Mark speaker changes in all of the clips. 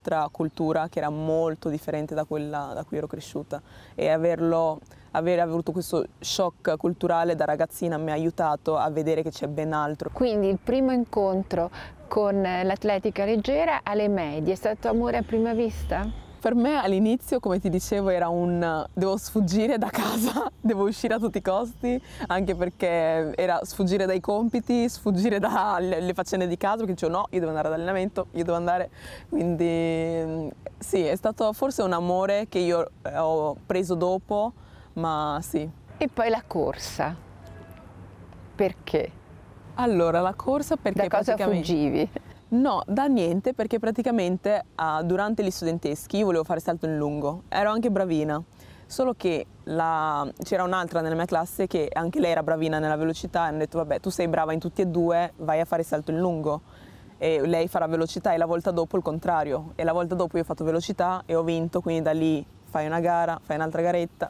Speaker 1: un'altra cultura che era molto differente da quella da cui ero cresciuta, e aver avuto questo shock culturale da ragazzina mi ha aiutato a vedere che c'è ben altro.
Speaker 2: Quindi il primo incontro con l'atletica leggera alle medie è stato amore a prima vista?
Speaker 1: Per me all'inizio, come ti dicevo, era devo sfuggire da casa, devo uscire a tutti i costi, anche perché era sfuggire dai compiti, sfuggire dalle faccende di casa, perché dicevo no, io devo andare ad allenamento, io devo andare, quindi sì, è stato forse un amore che io ho preso dopo, ma sì.
Speaker 2: E poi la corsa, perché?
Speaker 1: Allora, la corsa perché
Speaker 2: Da cosa fuggivi?
Speaker 1: No, da niente, perché praticamente durante gli studenteschi io volevo fare salto in lungo, ero anche bravina, solo che c'era un'altra nella mia classe che anche lei era bravina nella velocità e hanno detto vabbè, tu sei brava in tutti e due, vai a fare salto in lungo, e lei farà velocità e la volta dopo il contrario, e la volta dopo io ho fatto velocità e ho vinto, quindi da lì fai una gara, fai un'altra garetta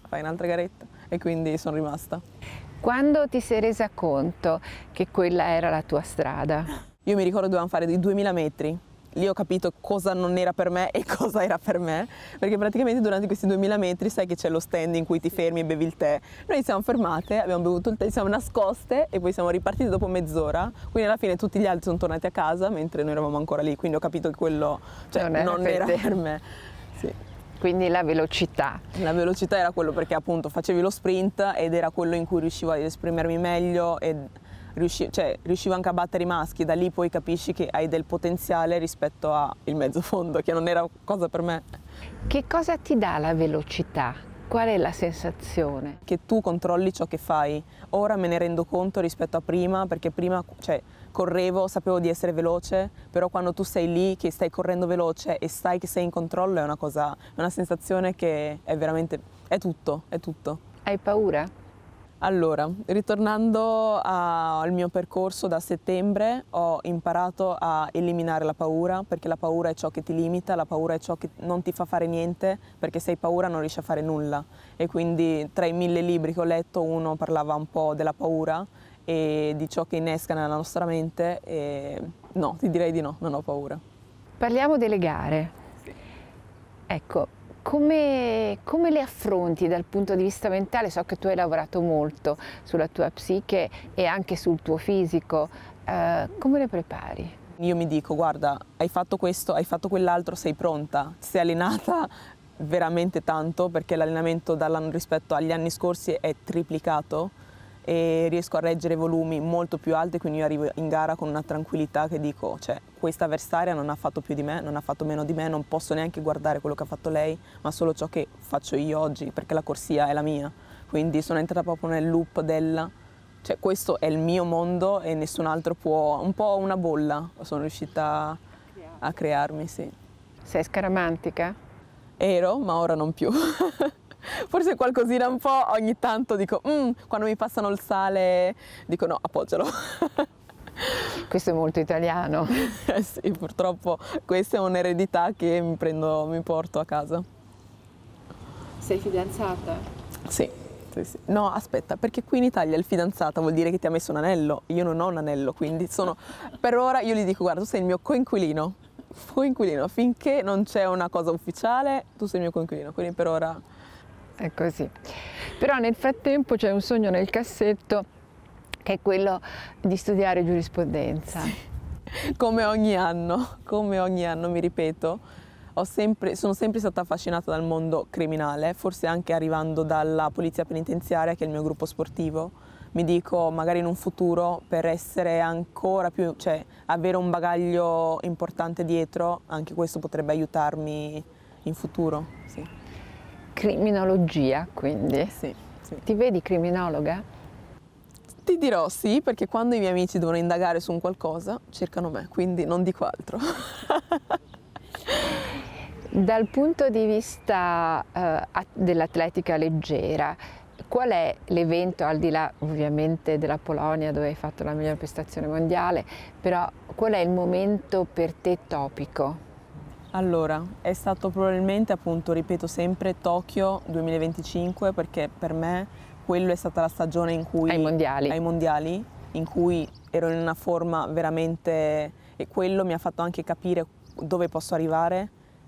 Speaker 1: e quindi sono rimasta.
Speaker 2: Quando ti sei resa conto che quella era la tua strada?
Speaker 1: Io mi ricordo dovevamo fare dei 2000 metri, lì ho capito cosa non era per me e cosa era per me, perché praticamente durante questi 2000 metri sai che c'è lo stand in cui ti fermi e bevi il tè. Noi siamo fermate, abbiamo bevuto il tè, siamo nascoste e poi siamo ripartiti dopo mezz'ora, quindi alla fine tutti gli altri sono tornati a casa mentre noi eravamo ancora lì, quindi ho capito che quello non era per me. Sì.
Speaker 2: Quindi la velocità.
Speaker 1: La velocità era quello perché appunto facevi lo sprint ed era quello in cui riuscivo ad esprimermi meglio e riuscivo anche a battere i maschi, da lì poi capisci che hai del potenziale rispetto al mezzo fondo, che non era cosa per me.
Speaker 2: Che cosa ti dà la velocità? Qual è la sensazione?
Speaker 1: Che tu controlli ciò che fai. Ora me ne rendo conto rispetto a prima, perché prima correvo, sapevo di essere veloce, però quando tu sei lì che stai correndo veloce e sai che sei in controllo è una sensazione che è veramente, è tutto.
Speaker 2: Hai paura?
Speaker 1: Allora, ritornando al mio percorso da settembre, ho imparato a eliminare la paura, perché la paura è ciò che ti limita, la paura è ciò che non ti fa fare niente, perché se hai paura non riesci a fare nulla. E quindi tra i 1000 libri che ho letto uno parlava un po' della paura e di ciò che innesca nella nostra mente, e no, ti direi di no, non ho paura.
Speaker 2: Parliamo delle gare.
Speaker 1: Sì.
Speaker 2: Ecco, come le affronti dal punto di vista mentale? So che tu hai lavorato molto sulla tua psiche e anche sul tuo fisico, come le prepari?
Speaker 1: Io mi dico, guarda, hai fatto questo, hai fatto quell'altro, sei pronta, ti sei allenata veramente tanto, perché l'allenamento rispetto agli anni scorsi è triplicato e riesco a reggere volumi molto più alti, quindi io arrivo in gara con una tranquillità che dico, questa avversaria non ha fatto più di me, non ha fatto meno di me, non posso neanche guardare quello che ha fatto lei, ma solo ciò che faccio io oggi, perché la corsia è la mia. Quindi sono entrata proprio nel loop questo è il mio mondo e nessun altro può, un po' una bolla, sono riuscita a crearmi, sì.
Speaker 2: Sei scaramantica?
Speaker 1: Ero, ma ora non più. Forse qualcosina un po' ogni tanto dico, quando mi passano il sale dico no, appoggialo.
Speaker 2: Questo è molto italiano.
Speaker 1: Sì, purtroppo questa è un'eredità che mi porto a casa.
Speaker 2: Sei fidanzata?
Speaker 1: Sì. No, aspetta, perché qui in Italia il fidanzata vuol dire che ti ha messo un anello, io non ho un anello, quindi per ora io gli dico guarda, tu sei il mio coinquilino, finché non c'è una cosa ufficiale, tu sei il mio coinquilino, quindi per ora...
Speaker 2: È così. Però nel frattempo c'è un sogno nel cassetto che è quello di studiare giurisprudenza.
Speaker 1: Sì. Come ogni anno, mi ripeto, sono sempre stata affascinata dal mondo criminale, forse anche arrivando dalla polizia penitenziaria, che è il mio gruppo sportivo. Mi dico, magari in un futuro, per essere ancora più, avere un bagaglio importante dietro, anche questo potrebbe aiutarmi in futuro. Sì.
Speaker 2: Criminologia, quindi?
Speaker 1: Sì.
Speaker 2: Ti vedi criminologa?
Speaker 1: Ti dirò sì, perché quando i miei amici devono indagare su un qualcosa, cercano me, quindi non dico altro.
Speaker 2: Dal punto di vista dell'atletica leggera, qual è l'evento, al di là ovviamente della Polonia dove hai fatto la miglior prestazione mondiale, però qual è il momento per te topico?
Speaker 1: Allora, è stato probabilmente, appunto, ripeto sempre, Tokyo 2025, perché per me quello è stata la stagione in cui...
Speaker 2: Ai mondiali,
Speaker 1: in cui ero in una forma veramente... e quello mi ha fatto anche capire dove posso arrivare